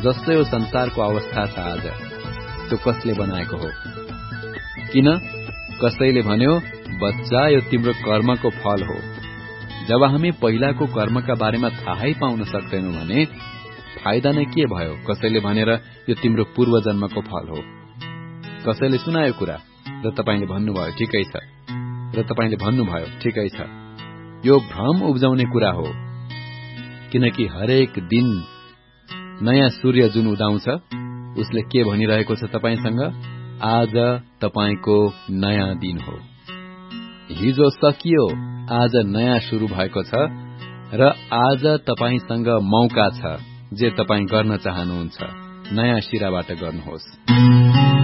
जस्तो यो संसारको अवस्था छ आज, त्यो कसले बनाएको हो? किन? कसैले भन्यो, बच्चा यो तिम्रो कर्मको फल हो। जब हामी पहिलाको कर्मका बारेमा थाहै पाउन सक्दैनौं भने फाइदा नै के भयो? कसैले भनेर यो तिम्रो पूर्व जन्मको फल हो। कसैले सुनायो कुरा र तपाईले भन्नुभयो ठिकै छ, र तपाईले भन्नुभयो ठिकै छ। यो भ्रम उब्जाउने कुरा हो, किनकि हरेक दिन नयाँ सूर्य जुन उदाउँछ उसले के भनिरहेको छ तपाईसँग? आज तपाईको नयाँ दिन हो। हिजो सकियो, आज नयाँ शुरू भएको छ र आज तपाईसँग मौका छ जे तपाई गर्न चाहनुहुन्छ। नयाँ सिराबाट गर्नुहोस्।